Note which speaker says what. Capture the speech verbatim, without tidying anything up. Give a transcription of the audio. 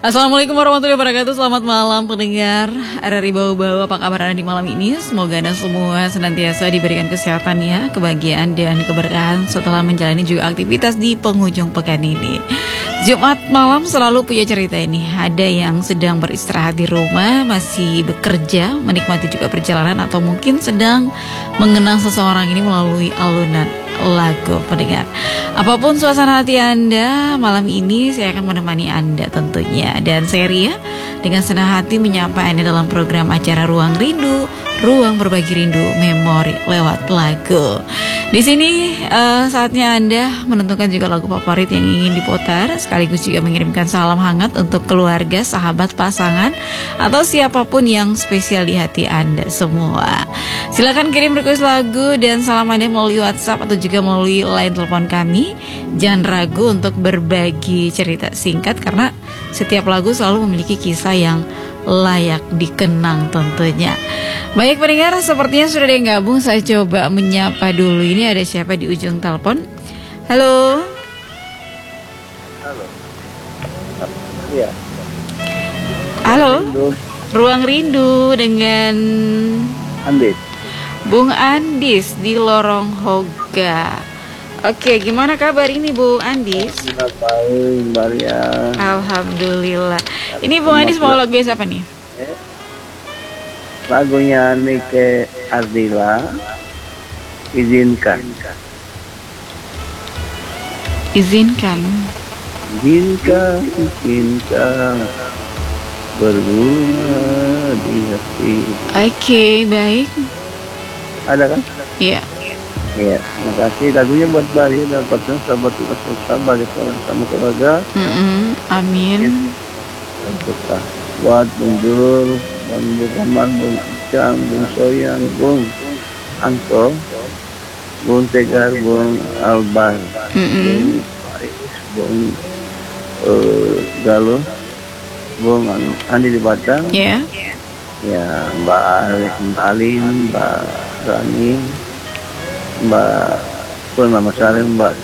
Speaker 1: Assalamualaikum warahmatullahi wabarakatuh. Selamat malam pendengar R R I Bau-Bau. Apa kabar Anda di malam ini? Semoga Anda semua senantiasa diberikan kesehatan ya, kebahagiaan dan keberkahan setelah menjalani juga aktivitas di penghujung pekan ini. Jumat malam selalu punya cerita ini. Ada yang sedang beristirahat di rumah, masih bekerja, menikmati juga perjalanan, atau mungkin sedang mengenang seseorang ini melalui alunan lagu pendengar. Apapun suasana hati Anda, malam ini saya akan menemani Anda tentunya. Dan saya Ria dengan senang hati menyapa Anda dalam program acara Ruang Rindu, Ruang Berbagi Rindu Memori lewat lagu. Di sini uh, saatnya Anda menentukan juga lagu favorit yang ingin diputar, sekaligus juga mengirimkan salam hangat untuk keluarga, sahabat, pasangan, atau siapapun yang spesial di hati Anda semua. Silakan kirim request lagu dan salam Anda melalui WhatsApp atau juga melalui line telepon kami. Jangan ragu untuk berbagi cerita singkat karena setiap lagu selalu memiliki kisah yang layak dikenang tentunya. Baik pendengar, sepertinya sudah ada yang gabung. Saya coba menyapa dulu. Ini ada siapa di ujung telepon? Halo.
Speaker 2: Halo. Iya.
Speaker 1: Halo. Ruang Rindu dengan
Speaker 2: Andis.
Speaker 1: Bung Andis di Lorong Hoga. Oke, gimana kabar ini Bung Andis?
Speaker 2: Baik, Maria.
Speaker 1: Alhamdulillah. Ini Bung Andis mau lagu apa nih?
Speaker 2: Lagunya Nike Ardila, Izinkan.
Speaker 1: Izinkan.
Speaker 2: Izinkan, izinkan berbunga di hati.
Speaker 1: Oke, baik.
Speaker 2: Ada kan?
Speaker 1: Iya.
Speaker 2: Iya, terima kasih. Lagunya buat Maria dan partner sahabat sahabat sama keluarga.
Speaker 1: Mm-mm, amin.
Speaker 2: Dan kita buat Bundur, dan Bung Kaman, Bung Icang, Bung Soyan, Bung Anto, Bung Tegar, Bung Albar, Bung Faris, Bung uh, Galuh, Bung Andi di Batang,
Speaker 1: Ya.
Speaker 2: ya Mbak Ali- Mbak Alin, Mbak Rani, Mbak Pun Mama Salim, Mbak